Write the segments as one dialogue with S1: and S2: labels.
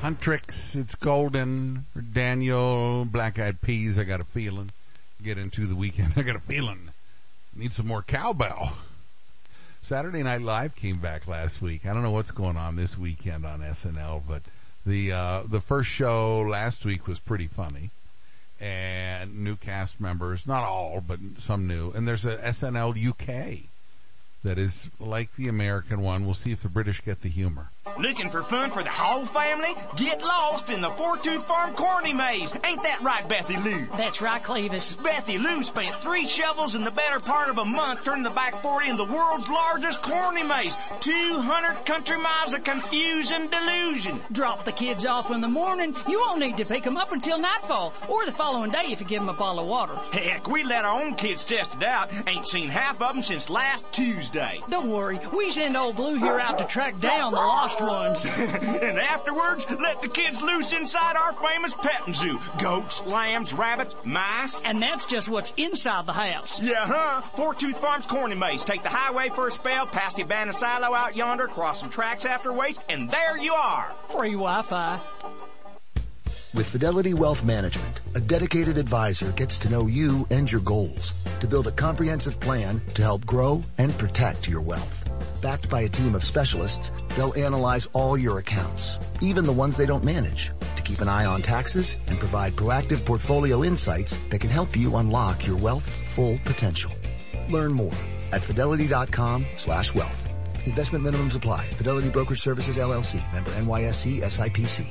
S1: Huntrix, It's Golden, Daniel, Black Eyed Peas, I Got a Feeling. Get into the weekend, I got a feeling. Need some more cowbell. Saturday Night Live came back last week. I don't know what's going on this weekend on SNL, but the first show last week was pretty funny. And new cast members, not all, but some new. And there's a SNL UK that is like the American one. We'll see if the British get the humor.
S2: Looking for fun for the whole family? Get lost in the Four-Tooth Farm Corny Maze. Ain't that right, Bethy Lou?
S3: That's right, Clevis.
S2: Bethy Lou spent 3 shovels in the better part of a month turning the back 40 in the world's largest corny maze. 200 country miles of confusing delusion.
S3: Drop the kids off in the morning. You won't need to pick them up until nightfall, or the following day if you give them a bottle of water.
S2: Heck, we let our own kids test it out. Ain't seen half of them since last Tuesday.
S3: Don't worry, we send old Blue here out to track down the lost ones.
S2: And afterwards, let the kids loose inside our famous petting zoo. Goats, lambs, rabbits, mice.
S3: And that's just what's inside the house.
S2: Yeah, huh? Four-Tooth Farm's Corny Maze. Take the highway for a spell, pass the abandoned silo out yonder, cross some tracks after waste, and there you are.
S3: Free Wi-Fi.
S4: With Fidelity Wealth Management, a dedicated advisor gets to know you and your goals to build a comprehensive plan to help grow and protect your wealth. Backed by a team of specialists, they'll analyze all your accounts, even the ones they don't manage, to keep an eye on taxes and provide proactive portfolio insights that can help you unlock your wealth's full potential. Learn more at fidelity.com/wealth. Investment minimums apply. Fidelity Brokerage Services, LLC. Member NYSE SIPC.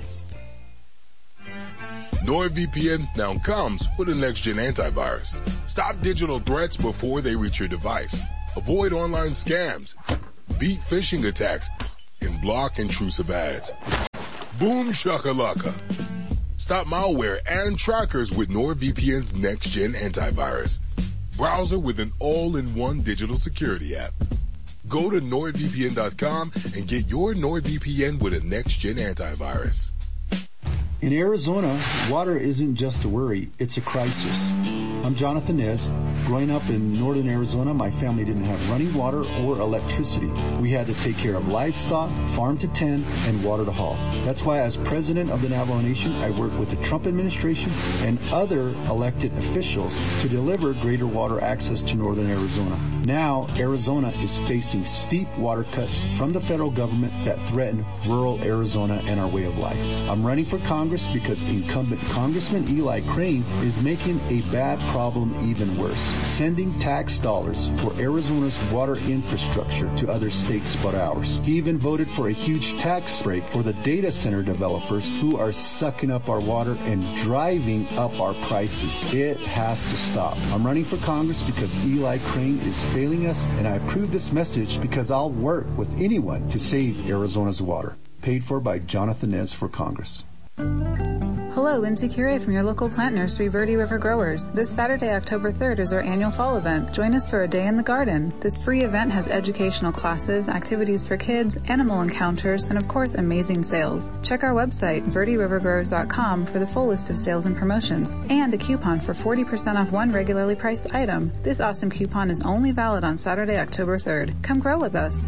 S5: NordVPN now comes with a next-gen antivirus. Stop digital threats before they reach your device. Avoid online scams. Beat phishing attacks. And block intrusive ads. Boom shakalaka. Stop malware and trackers with NordVPN's next-gen antivirus. Browser with an all-in-one digital security app. Go to NordVPN.com and get your NordVPN with a next-gen antivirus.
S6: In Arizona, water isn't just a worry, it's a crisis. I'm Jonathan Nez. Growing up in northern Arizona, my family didn't have running water or electricity. We had to take care of livestock, farm to tend, and water to haul. That's why as president of the Navajo Nation, I work with the Trump administration and other elected officials to deliver greater water access to northern Arizona. Now, Arizona is facing steep water cuts from the federal government that threaten rural Arizona and our way of life. I'm running for Congress because incumbent Congressman Eli Crane is making a bad problem even worse, sending tax dollars for Arizona's water infrastructure to other states but ours. He even voted for a huge tax break for the data center developers who are sucking up our water and driving up our prices. It has to stop. I'm running for Congress because Eli Crane is failing us, and I approve this message because I'll work with anyone to save Arizona's water. Paid for by Jonathan Nez for Congress.
S7: Hello, Lindsay Curie from your local plant nursery, Verde River Growers. This Saturday, October 3rd is our annual fall event. Join us for a day in the garden. This free event has educational classes, activities for kids, animal encounters, and of course, amazing sales. Check our website, verderivergrowers.com, for the full list of sales and promotions, and a coupon for 40% off one regularly priced item. This awesome coupon is only valid on Saturday, October 3rd. Come grow with us.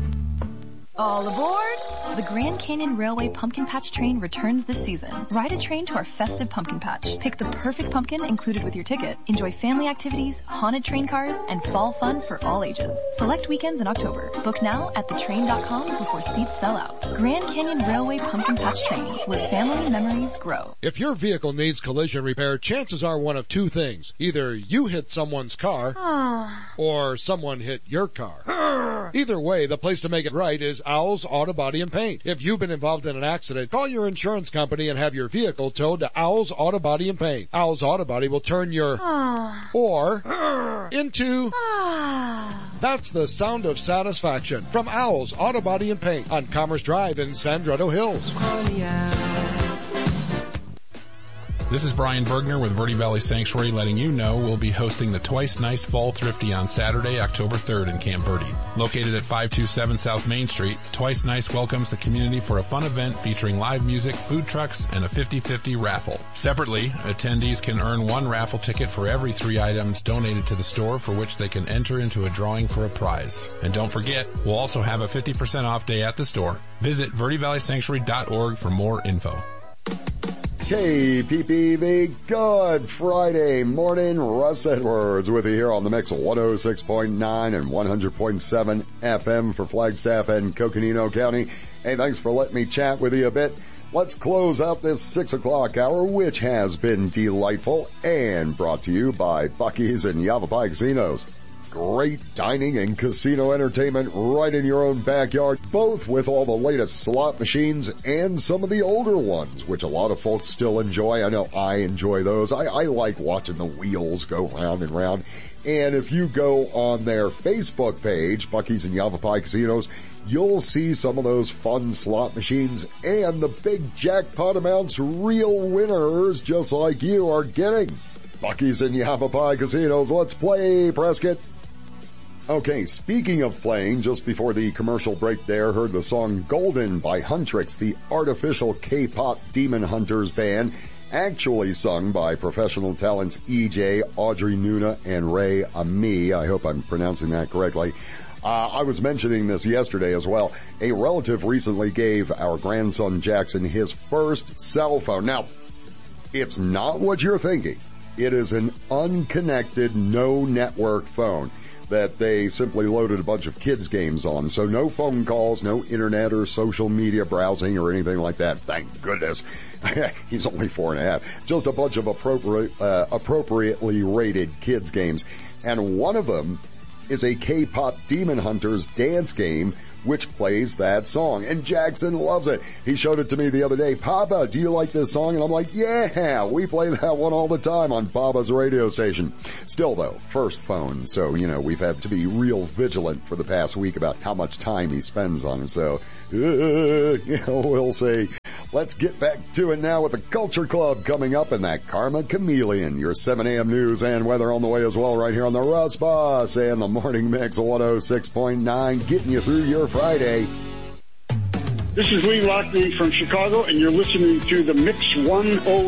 S8: All aboard! The Grand Canyon Railway Pumpkin Patch Train returns this season. Ride a train to our festive pumpkin patch. Pick the perfect pumpkin included with your ticket. Enjoy family activities, haunted train cars, and fall fun for all ages. Select weekends in October. Book now at thetrain.com before seats sell out. Grand Canyon Railway Pumpkin Patch Train, where family memories grow.
S9: If your vehicle needs collision repair, chances are one of two things. Either you hit someone's car, or someone hit your car. Either way, the place to make it right is Owls Auto Body and Paint. If you've been involved in an accident, call your insurance company and have your vehicle towed to Owls Auto Body and Paint. Owls Auto Body will turn your or into That's the sound of satisfaction from Owls Auto Body and Paint on Commerce Drive in Sandretto Hills.
S10: This is Brian Bergner with Verde Valley Sanctuary letting you know we'll be hosting the Twice Nice Fall Thrifty on Saturday, October 3rd in Camp Verde. Located at 527 South Main Street, Twice Nice welcomes the community for a fun event featuring live music, food trucks, and a 50-50 raffle. Separately, attendees can earn one raffle ticket for every 3 items donated to the store, for which they can enter into a drawing for a prize. And don't forget, we'll also have a 50% off day at the store. Visit verdevalleysanctuary.org for more info.
S11: KPPV, good Friday morning. Russ Edwards with you here on the Mix 106.9 and 100.7 FM for Flagstaff and Coconino County. Hey, thanks for letting me chat with you a bit. Let's close out this 6 o'clock hour, which has been delightful and brought to you by Buc-ee's and Yavapai Casinos. Great dining and casino entertainment right in your own backyard, both with all the latest slot machines and some of the older ones, which a lot of folks still enjoy. I know I enjoy those. I like watching the wheels go round and round. And if you go on their Facebook page, Buc-ee's and Yavapai Casinos, you'll see some of those fun slot machines and the big jackpot amounts real winners just like you are getting. Buc-ee's and Yavapai Casinos, let's play, Prescott. Okay, speaking of playing, just before the commercial break there, heard the song Golden by Huntrix, the artificial K-pop Demon Hunters band, actually sung by professional talents EJ, Audrey Nuna, and Ray Ami. I hope I'm pronouncing that correctly. I was mentioning this yesterday as well. A relative recently gave our grandson Jackson his first cell phone. Now, it's not what you're thinking. It is an unconnected, no network phone that they simply loaded a bunch of kids games on. So no phone calls, no internet or social media browsing or anything like that. Thank goodness. He's only 4.5. Just a bunch of appropriately rated kids games. And one of them is a K-pop Demon Hunters dance game which plays that song. And Jackson loves it. He showed it to me the other day. Papa, do you like this song? And I'm like, yeah, we play that one all the time on Papa's radio station. Still though, first phone. So, we've had to be real vigilant for the past week about how much time he spends on it. So, we'll see. Let's get back to it now with the Culture Club coming up and that Karma Chameleon. Your 7 a.m. news and weather on the way as well right here on the Russ Boss and the Morning Mix 106.9, getting you through your Friday.
S12: This is Lee Lockney from Chicago, and you're listening to the Mix 106.